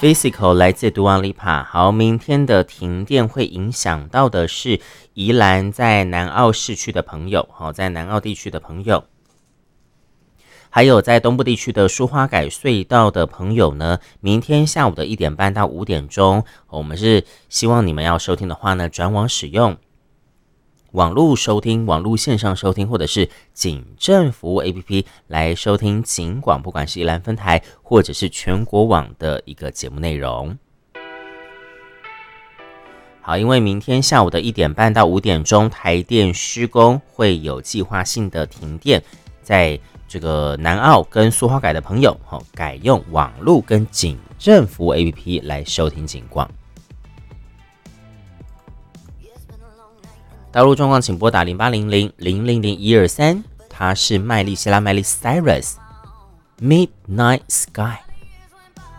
Physical 来自 Dua Lipa。好，明天的停电会影响到的是宜兰在南澳市区的朋友，在南澳地区的朋友。还有在东部地区的苏花改隧道的朋友呢，明天下午的1点半到5点钟，我们是希望你们要收听的话呢，转网使用网络收听、网络线上收听，或者是警政服务 APP 来收听警广，不管是宜兰分台或者是全国网的一个节目内容。好，因为明天下午的1点半到5点钟，台电施工会有计划性的停电，在这个南澳跟苏花改的朋友，改用网络跟警政服务 APP 来收听警广。道路状况请拨打0800-000-123，它是麦莉希拉 Miley Cyrus Midnight Sky。